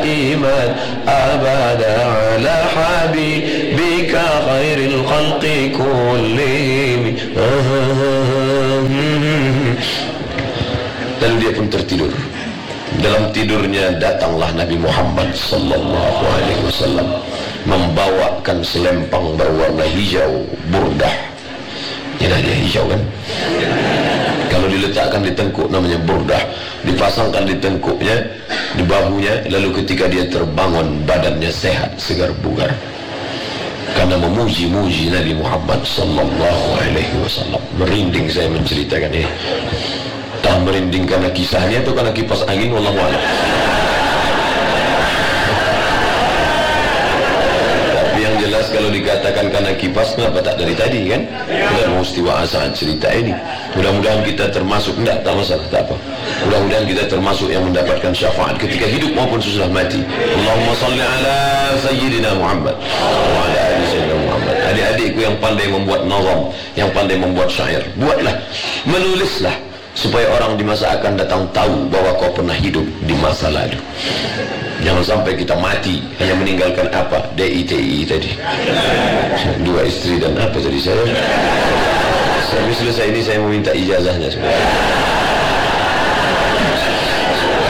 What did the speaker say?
دائما أبدا على حبيبك خير الخلق كلهم. Lalu dia pun tertidur. Dalam tidurnya datanglah Nabi Muhammad sallallahu alaihi wasallam membawakan selempang berwarna hijau, burdah. Ya, dia hijau kan? Kalau diletakkan di tengkuk namanya burdah, dipasangkan di tengkuknya, di bahunya, lalu ketika dia terbangun badannya sehat, segar bugar. Karena memuji-muji Nabi Muhammad sallallahu alaihi wasallam. Merinding saya menceritakan ini. Tak merinding karena kisahnya atau karena kipas angin, wallahu a'lam. Tapi yang jelas kalau dikatakan karena kipas, kenapa tak dari tadi kan? Kita mesti saat cerita ini. Mudah-mudahan kita termasuk, tak masalah, tak apa. Mudah-mudahan kita termasuk yang mendapatkan syafaat ketika hidup maupun sesudah mati. Allahumma salli ala Sayyidina Muhammad wa ala ali Sayyidina Muhammad. Adik-adikku yang pandai membuat nazam, yang pandai membuat syair, buatlah, menulislah, supaya orang di masa akan datang tahu bahwa kau pernah hidup di masa lalu. Jangan sampai kita mati hanya meninggalkan apa? DITI tadi, 2 istri dan apa tadi saya. Selesai ini saya meminta ijazahnya sebenarnya.